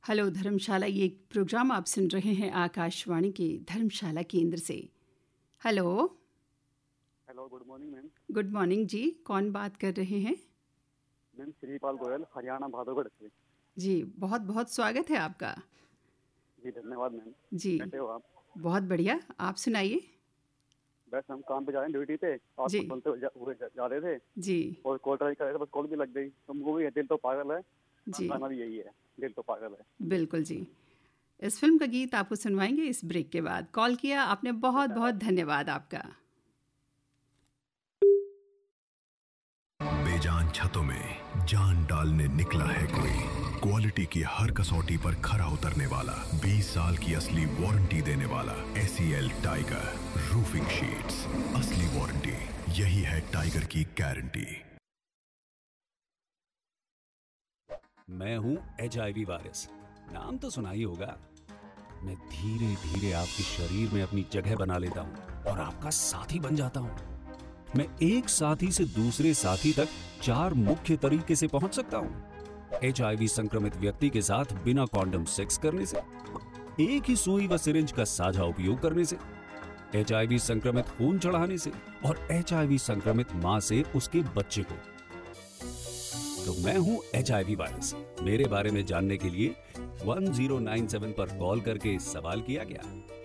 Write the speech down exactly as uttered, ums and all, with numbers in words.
Hello धर्मशाला, ये programme आप सुन रहे हैं आकाशवाणी के धर्मशाला केंद्र से। Hello hello, good morning ma'am. Good morning जी, कौन बात कर रहे हैं? मैम श्रीपाल गोयल, हरियाणा भादोगढ़ से। जी, बहुत बहुत स्वागत है आपका। जी धन्यवाद मैम। जी कैसे हो आप? बहुत बढ़िया, आप सुनाइए। बस हम काम पे जा रहे हैं, ड्यूटी पे। आपको जी सुनते हुए जा, हुए जा, जा रहे थे जी और कॉल ट्राई कर रहे थे, बस कॉल भी लग गई। तो मूवी है दिल तो पागल है, जी गाना भी यही है, दिल तो पागल है। बिल्कुल जी। इस फिल्म का गीत आपको सुनवाएंगे इस ब्रेक के बाद। कॉल किया आपने, बहुत बहुत धन्यवाद आपका। बेजान छतों में जान डालने निकला है कोई, क्वालिटी की हर कसौटी पर खरा उतरने वाला, बीस साल की असली वारंटी देने वाला एसीएल टाइगर रूफिंग शीट्स। असली वारंटी, यही है टाइगर की गारंटी। मैं हूं एचआईवी वायरस, नाम तो सुना ही होगा। मैं धीरे धीरे आपके शरीर में अपनी जगह बना लेता हूं और आपका साथी बन जाता हूं। मैं एक साथी से दूसरे साथी तक चार मुख्य तरीके से पहुंच सकता हूं। एचआईवी संक्रमित व्यक्ति के साथ बिना कॉन्डम सेक्स करने से, एक ही सुई व सिरिंज का साझा उपयोग करने से, एचआईवी संक्रमित खून चढ़ाने से और एचआईवी संक्रमित मां से उसके बच्चे को। तो मैं हूं एचआईवी वायरस। मेरे बारे में जानने के लिए एक ज़ीरो नौ सात पर कॉल करके सवाल किया गया।